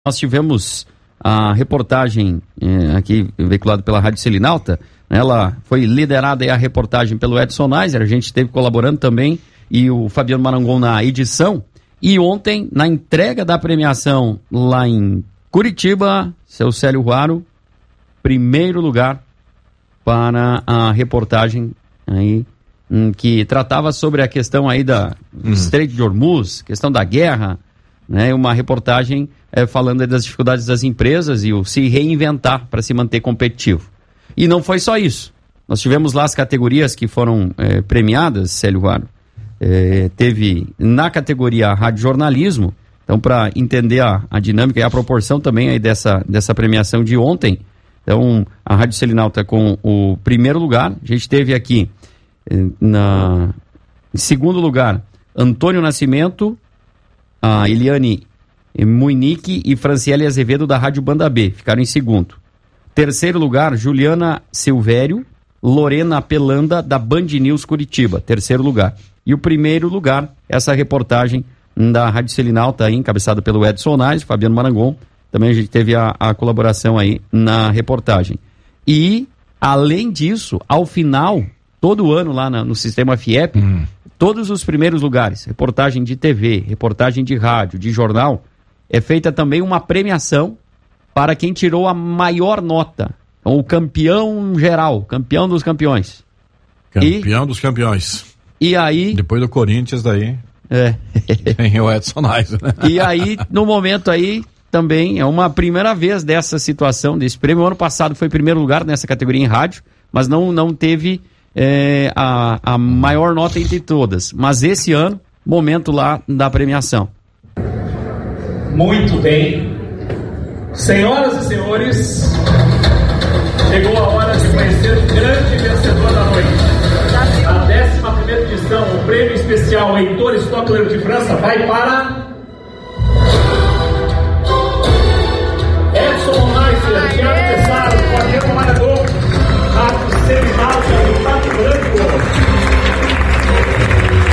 Nós tivemos a reportagem aqui veiculada pela Rádio Selinalta. Ela foi liderada a reportagem pelo Edson Neiser, a gente esteve colaborando também, e o Fabiano Marangon na edição. E ontem, na entrega da premiação lá em Curitiba, seu Célio Ruaro, primeiro lugar para a reportagem aí, que tratava sobre a questão aí da Estreito de Hormuz, questão da guerra, né? Uma reportagem falando das dificuldades das empresas e o se reinventar para se manter competitivo. E não foi só isso. Nós tivemos lá as categorias que foram premiadas, Célio Ruaro. Teve na categoria Rádio Jornalismo, então para entender a dinâmica e a proporção também aí dessa premiação de ontem. Então a Rádio Selinalta com o primeiro lugar. A gente teve aqui em segundo lugar Antônio Nascimento, a Eliane Munique e Franciele Azevedo da Rádio Banda B, ficaram em segundo. Terceiro lugar, Juliana Silvério, Lorena Pelanda da Band News Curitiba, terceiro lugar. E o primeiro lugar, essa reportagem da Rádio Selinalta, aí, encabeçada pelo Edson Neiser, Fabiano Marangon, também a gente teve a colaboração aí na reportagem. E, além disso, ao final, todo ano lá no sistema FIEP, todos os primeiros lugares, reportagem de TV, reportagem de rádio, de jornal, é feita também uma premiação para quem tirou a maior nota. Então, o campeão geral, campeão dos campeões. Campeão dos campeões. E aí... Depois do Corinthians, daí... Tem o Edson Neiser, né? E aí, no momento aí, também é uma primeira vez dessa situação, desse prêmio. O ano passado foi primeiro lugar nessa categoria em rádio, mas não teve a maior nota entre todas. Mas esse ano, momento lá da premiação. Muito bem. Senhoras e senhores, chegou a hora de conhecer o grande vencedor da noite. A 11ª edição, o prêmio especial Heitor Stockler de França vai para Edson Neiser, Thiago Pessaro, Fabiano Marangon, Rádio Selinalta do Pato Branco.